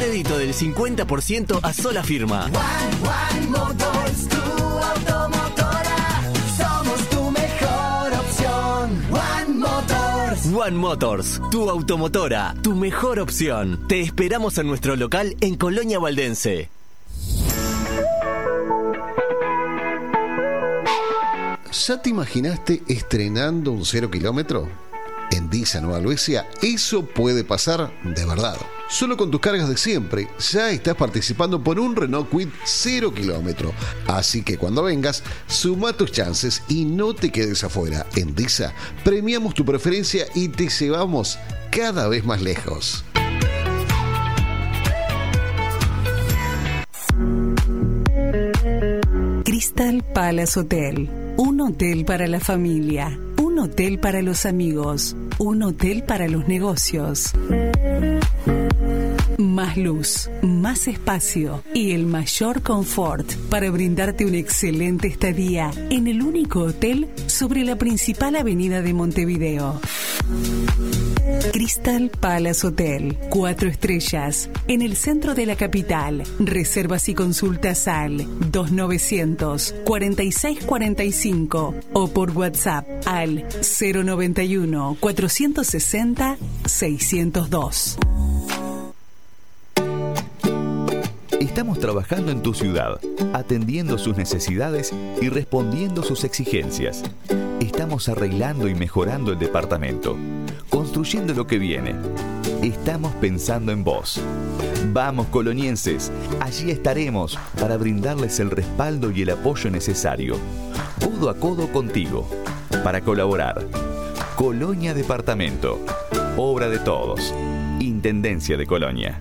Crédito del 50% a sola firma. One Motors, tu automotora. Somos tu mejor opción. One Motors. One Motors, tu automotora, tu mejor opción. Te esperamos en nuestro local en Colonia Valdense. ¿Ya te imaginaste estrenando un 0 kilómetro? En Disa Nueva Albesia, eso puede pasar de verdad. Solo con tus cargas de siempre, ya estás participando por un Renault Kwid 0 kilómetro. Así que cuando vengas, suma tus chances y no te quedes afuera. En Disa, premiamos tu preferencia y te llevamos cada vez más lejos. Crystal Palace Hotel. Un hotel para la familia. Un hotel para los amigos. Un hotel para los negocios. Más luz, más espacio y el mayor confort para brindarte una excelente estadía en el único hotel sobre la principal avenida de Montevideo. Crystal Palace Hotel, 4 estrellas, en el centro de la capital. Reservas y consultas al 2900-4645 o por WhatsApp al 091-460-602. Estamos trabajando en tu ciudad, atendiendo sus necesidades y respondiendo sus exigencias. Estamos arreglando y mejorando el departamento, construyendo lo que viene. Estamos pensando en vos. Vamos, colonienses, allí estaremos para brindarles el respaldo y el apoyo necesario, codo a codo contigo, para colaborar. Colonia Departamento, obra de todos. Intendencia de Colonia.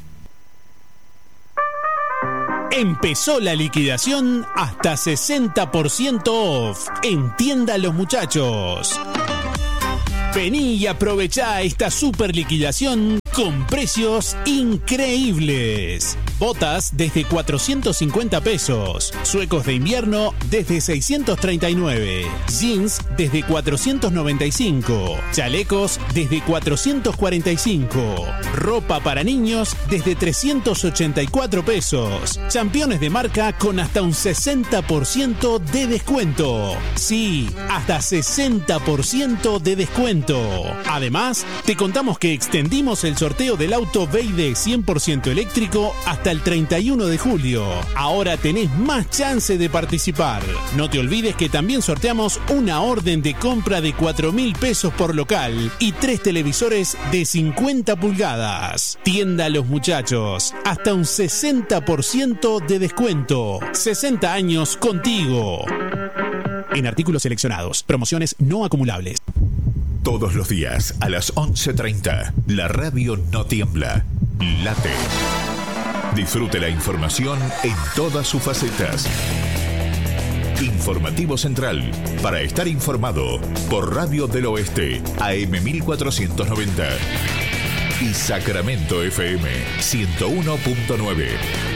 Empezó la liquidación hasta 60% off en Tienda Los Muchachos. Vení y aprovechá esta super liquidación con precios increíbles. Botas desde 450 pesos. Suecos de invierno desde 639. Jeans desde 495. Chalecos desde 445. Ropa para niños desde 384 pesos. Championes de marca con hasta un 60% de descuento. Sí, hasta 60% de descuento. Además, te contamos que extendimos el sorteo del auto BYD 100% eléctrico hasta el 31 de julio. Ahora tenés más chance de participar. No te olvides que también sorteamos una orden de compra de 4.000 pesos por local y 3 televisores de 50 pulgadas. Tienda Los Muchachos, hasta un 60% de descuento. 60 años contigo. En artículos seleccionados. Promociones no acumulables. Todos los días a las 11:30, la radio no tiembla, late. Disfrute la información en todas sus facetas. Informativo Central, para estar informado, por Radio del Oeste, AM 1490. Y Sacramento FM 101.9.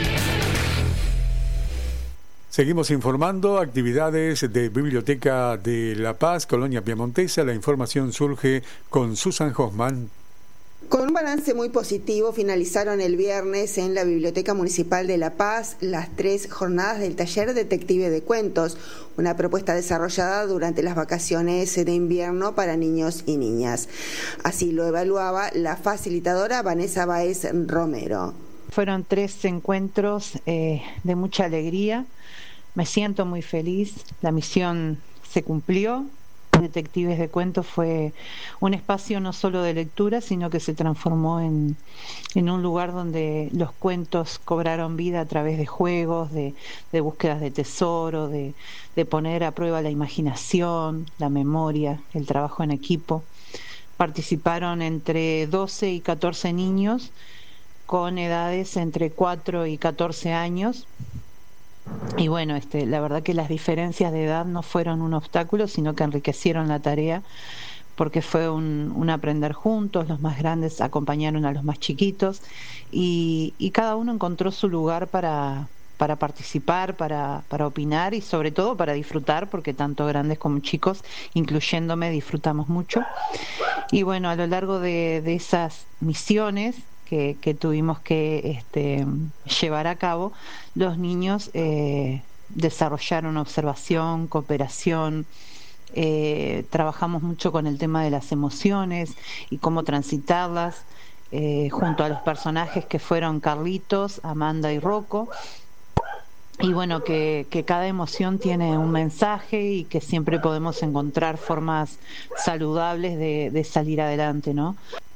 Seguimos informando, actividades de Biblioteca de La Paz, Colonia Piemontesa. La información surge con Susan Hoffman. Con un balance muy positivo, finalizaron el viernes en la Biblioteca Municipal de La Paz las 3 jornadas del taller Detective de Cuentos, una propuesta desarrollada durante las vacaciones de invierno para niños y niñas. Así lo evaluaba la facilitadora Vanessa Báez Romero. Fueron 3 encuentros de mucha alegría. Me siento muy feliz, la misión se cumplió. Detectives de Cuentos fue un espacio no solo de lectura, sino que se transformó en un lugar donde los cuentos cobraron vida a través de juegos, de búsquedas de tesoro, de poner a prueba la imaginación, la memoria, el trabajo en equipo. Participaron entre 12 y 14 niños con edades entre 4 y 14 años. Y bueno, la verdad que las diferencias de edad no fueron un obstáculo, sino que enriquecieron la tarea, porque fue un aprender juntos. Los más grandes acompañaron a los más chiquitos y cada uno encontró su lugar para participar, para opinar y sobre todo para disfrutar, porque tanto grandes como chicos, incluyéndome, disfrutamos mucho. Y bueno, a lo largo de esas misiones que tuvimos que llevar a cabo, los niños desarrollaron observación, cooperación. Trabajamos mucho con el tema de las emociones y cómo transitarlas, junto a los personajes que fueron Carlitos, Amanda y Rocco. Y bueno, que cada emoción tiene un mensaje y que siempre podemos encontrar formas saludables de salir adelante, ¿no?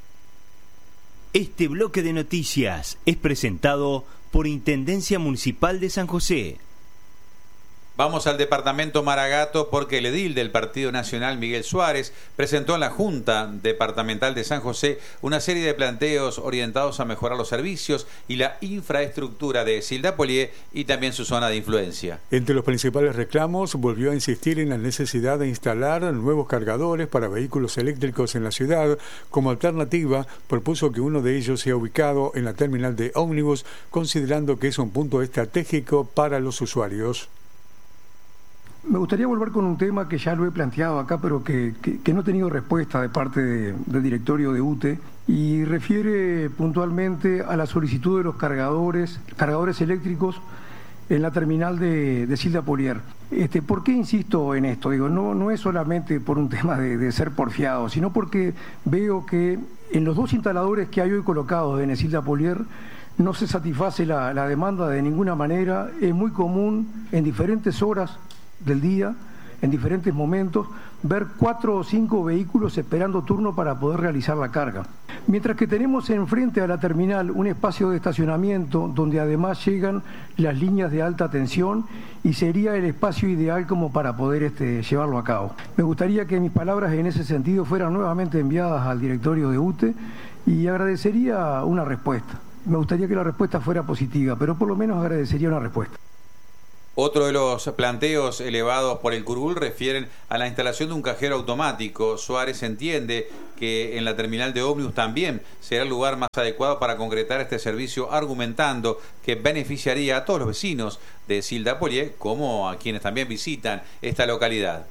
Este bloque de noticias es presentado por Intendencia Municipal de San José. Vamos al departamento Maragato porque el edil del Partido Nacional, Miguel Suárez, presentó en la Junta Departamental de San José una serie de planteos orientados a mejorar los servicios y la infraestructura de Silda Polié y también su zona de influencia. Entre los principales reclamos, volvió a insistir en la necesidad de instalar nuevos cargadores para vehículos eléctricos en la ciudad. Como alternativa, propuso que uno de ellos sea ubicado en la terminal de ómnibus, considerando que es un punto estratégico para los usuarios. Me gustaría volver con un tema que ya lo he planteado acá, pero que no he tenido respuesta de parte del directorio de UTE, y refiere puntualmente a la solicitud de los cargadores eléctricos en la terminal de Silda Polié. ¿Por qué insisto en esto? Digo, no es solamente por un tema de ser porfiado, sino porque veo que en los 2 instaladores que hay hoy colocados en Silda Polié no se satisface la demanda de ninguna manera. Es muy común en diferentes horas del día, en diferentes momentos, ver 4 o 5 vehículos esperando turno para poder realizar la carga. Mientras que tenemos enfrente a la terminal un espacio de estacionamiento donde además llegan las líneas de alta tensión y sería el espacio ideal como para poder llevarlo a cabo. Me gustaría que mis palabras en ese sentido fueran nuevamente enviadas al directorio de UTE y agradecería una respuesta. Me gustaría que la respuesta fuera positiva, pero por lo menos agradecería una respuesta. Otro de los planteos elevados por el Curul refieren a la instalación de un cajero automático. Suárez entiende que en la terminal de ómnibus también será el lugar más adecuado para concretar este servicio, argumentando que beneficiaría a todos los vecinos de Silda Polié como a quienes también visitan esta localidad.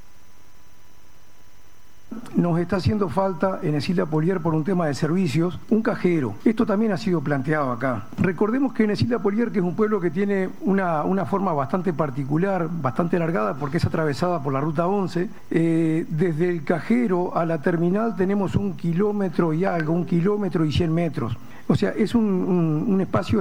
Nos está haciendo falta en Silda Polié, por un tema de servicios, un cajero. Esto también ha sido planteado acá. Recordemos que en Silda Polié, que es un pueblo que tiene una forma bastante particular, bastante alargada, porque es atravesada por la ruta 11, desde el cajero a la terminal tenemos 1 kilómetro y algo, 1 kilómetro y 100 metros. O sea, es un espacio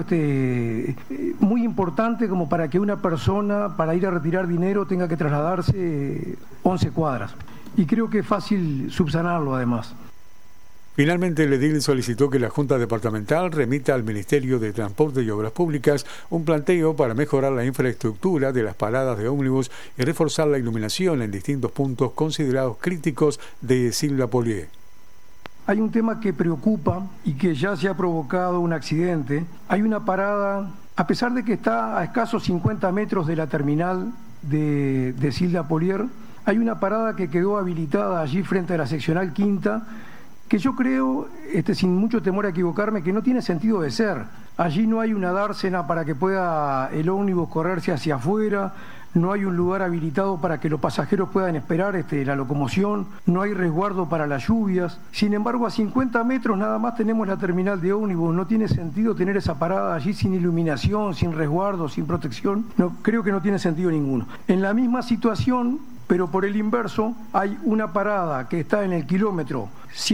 muy importante como para que una persona, para ir a retirar dinero, tenga que trasladarse 11 cuadras. Y creo que es fácil subsanarlo además. Finalmente, el edil solicitó que la Junta Departamental remita al Ministerio de Transporte y Obras Públicas un planteo para mejorar la infraestructura de las paradas de ómnibus y reforzar la iluminación en distintos puntos considerados críticos de Silda Polié. Hay un tema que preocupa y que ya se ha provocado un accidente. Hay una parada, a pesar de que está a escasos 50 metros de la terminal de Silda Polié, hay una parada que quedó habilitada allí frente a la seccional quinta, que yo creo, sin mucho temor a equivocarme, que no tiene sentido de ser. Allí no hay una dársena para que pueda el ómnibus correrse hacia afuera, no hay un lugar habilitado para que los pasajeros puedan esperar la locomoción, no hay resguardo para las lluvias. Sin embargo, a 50 metros nada más tenemos la terminal de ómnibus. No tiene sentido tener esa parada allí sin iluminación, sin resguardo, sin protección. No, creo que no tiene sentido ninguno. En la misma situación, pero por el inverso, hay una parada que está en el kilómetro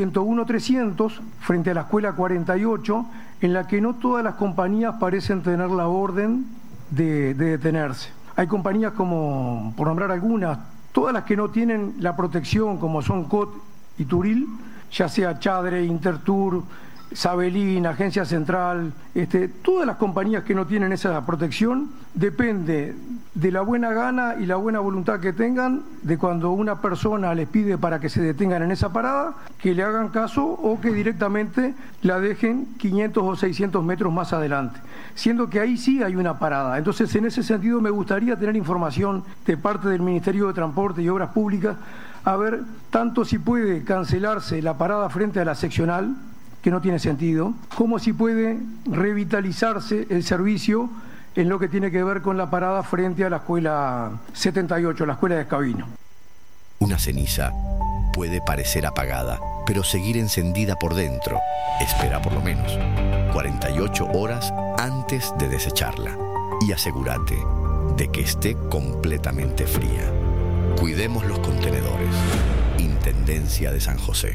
101-300 frente a la escuela 48, en la que no todas las compañías parecen tener la orden de detenerse. Hay compañías como, por nombrar algunas, todas las que no tienen la protección, como son COT y Turil, ya sea Chadre, Intertour, Sabelín, Agencia Central, todas las compañías que no tienen esa protección, depende de la buena gana y la buena voluntad que tengan, de cuando una persona les pide para que se detengan en esa parada, que le hagan caso o que directamente la dejen 500 o 600 metros más adelante, siendo que ahí sí hay una parada. Entonces, en ese sentido, me gustaría tener información de parte del Ministerio de Transporte y Obras Públicas, a ver tanto si puede cancelarse la parada frente a la seccional, que no tiene sentido, como si puede revitalizarse el servicio en lo que tiene que ver con la parada frente a la escuela 78, la escuela de Escabino. Una ceniza puede parecer apagada, pero seguir encendida por dentro. Espera por lo menos 48 horas antes de desecharla y asegúrate de que esté completamente fría. Cuidemos los contenedores. Intendencia de San José.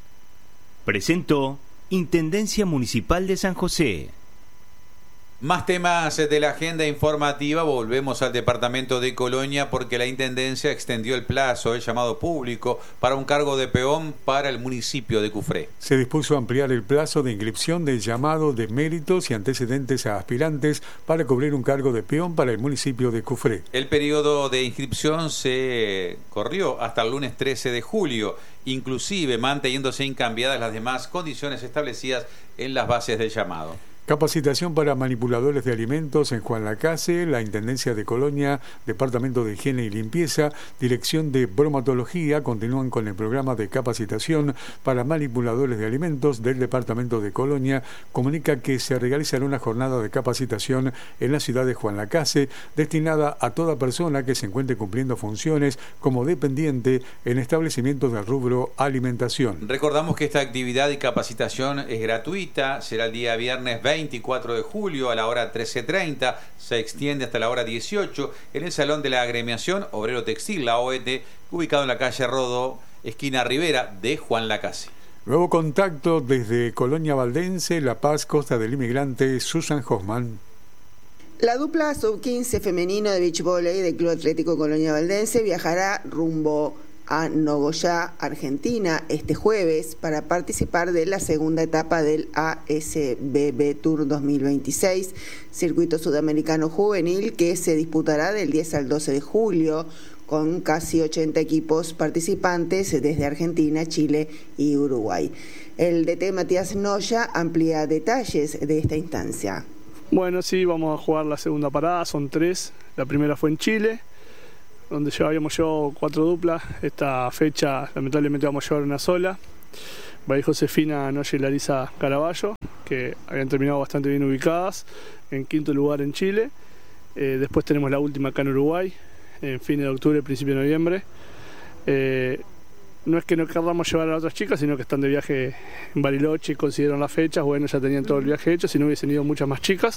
Presentó Intendencia Municipal de San José. Más temas de la agenda informativa. Volvemos al departamento de Colonia porque la Intendencia extendió el plazo, el llamado público, para un cargo de peón para el municipio de Cufré. Se dispuso a ampliar el plazo de inscripción del llamado de méritos y antecedentes a aspirantes para cubrir un cargo de peón para el municipio de Cufré. El periodo de inscripción se corrió hasta el lunes 13 de julio, inclusive manteniéndose incambiadas las demás condiciones establecidas en las bases del llamado. Capacitación para manipuladores de alimentos en Juan Lacase, la Intendencia de Colonia, Departamento de Higiene y Limpieza, Dirección de Bromatología continúan con el programa de capacitación para manipuladores de alimentos del Departamento de Colonia. Comunica que se realizará una jornada de capacitación en la ciudad de Juan Lacase destinada a toda persona que se encuentre cumpliendo funciones como dependiente en establecimientos del rubro alimentación. Recordamos que esta actividad y capacitación es gratuita, será el día viernes 24 de julio a la hora 13:30, se extiende hasta la hora 18 en el Salón de la Agremiación Obrero Textil, la OET, ubicado en la calle Rodó, esquina Rivera de Juan Lacase. Nuevo contacto desde Colonia Valdense, La Paz, Costa del Inmigrante, Susan Hoffman. La dupla sub-15 femenino de beach volley del Club Atlético Colonia Valdense viajará rumbo a Nogoyá, Argentina, este jueves para participar de la segunda etapa del ASBB Tour 2026, circuito sudamericano juvenil que se disputará del 10 al 12 de julio con casi 80 equipos participantes desde Argentina, Chile y Uruguay. El DT Matías Noya amplía detalles de esta instancia. Bueno, sí, vamos a jugar la segunda parada, son 3. La primera fue en Chile, donde ya habíamos llevado 4 duplas. Esta fecha lamentablemente vamos a llevar una sola. Va a ir Josefina Noya y Larisa Caraballo, que habían terminado bastante bien ubicadas, en 5º lugar en Chile. Después tenemos la última acá en Uruguay, en fines de octubre, principio de noviembre. No es que no queramos llevar a las otras chicas, sino que están de viaje en Bariloche y consiguieron las fechas. Bueno, ya tenían todo el viaje hecho, si no hubiesen ido muchas más chicas.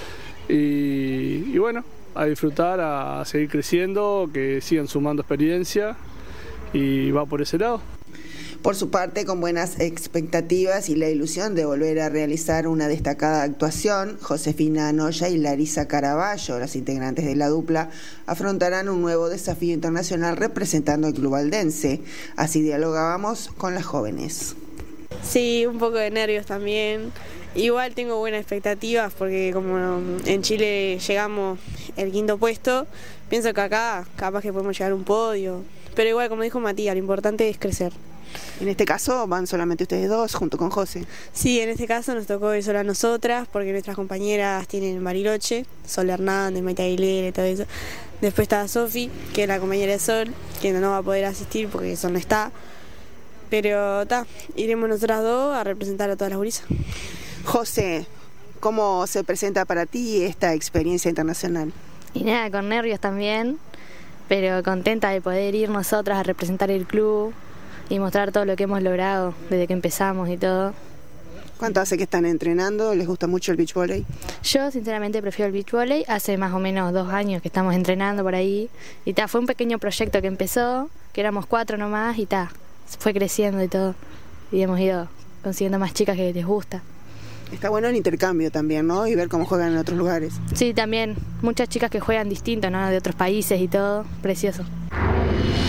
Y bueno, a disfrutar, a seguir creciendo, que sigan sumando experiencia y va por ese lado. Por su parte, con buenas expectativas y la ilusión de volver a realizar una destacada actuación, Josefina Noya y Larisa Caraballo, las integrantes de la dupla, afrontarán un nuevo desafío internacional representando al club valdense. Así dialogábamos con las jóvenes. Sí, un poco de nervios también. Igual tengo buenas expectativas porque como en Chile llegamos el 5º puesto, pienso que acá capaz que podemos llegar a un podio. Pero igual, como dijo Matías, lo importante es crecer. En este caso van solamente ustedes dos junto con José. Sí, en este caso nos tocó ir solo a nosotras porque nuestras compañeras tienen Bariloche, Sol Hernández, Maite Aguilera y todo eso. Después está Sofi, que es la compañera de Sol, que no va a poder asistir porque Sol no está. Pero iremos nosotras dos a representar a todas las gurisas. José, ¿cómo se presenta para ti esta experiencia internacional? Y nada, con nervios también, pero contenta de poder ir nosotras a representar el club y mostrar todo lo que hemos logrado desde que empezamos y todo. ¿Cuánto hace que están entrenando? ¿Les gusta mucho el beach volley? Yo sinceramente prefiero el beach volley. Hace más o menos 2 años que estamos entrenando por ahí. Y fue un pequeño proyecto que empezó, que éramos 4 nomás y fue creciendo y todo. Y hemos ido consiguiendo más chicas que les gusta. Está bueno el intercambio también, ¿no? Y ver cómo juegan en otros lugares. Sí, también. Muchas chicas que juegan distinto, ¿no? De otros países y todo. Precioso.